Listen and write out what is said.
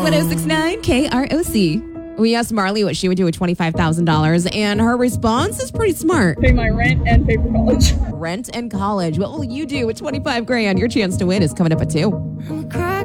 1069 KROC. We asked Marley what she would do with $25,000, and her response is pretty smart. Pay my rent and pay for college. Rent and college. What will you do with 25 grand? Your chance to win is coming up at 2. I'm a crack